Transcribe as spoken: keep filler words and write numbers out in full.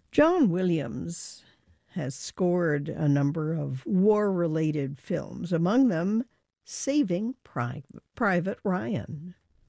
John Williams has scored a number of war-related films, among them Saving Pri- Private Ryan.